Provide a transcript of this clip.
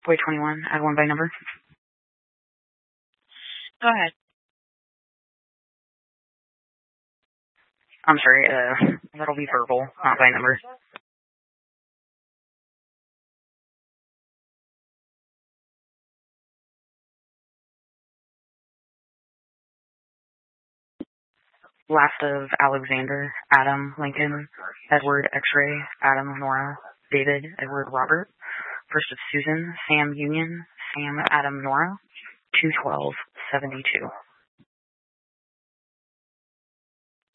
Boy 21, add one by number. Go ahead. I'm sorry, that'll be verbal, not by number. Last of Alexander, Adam, Lincoln, Edward, X-Ray, Adam, Nora, David, Edward, Robert. First of Susan, Sam, Union, Sam, Adam, Nora. 21272.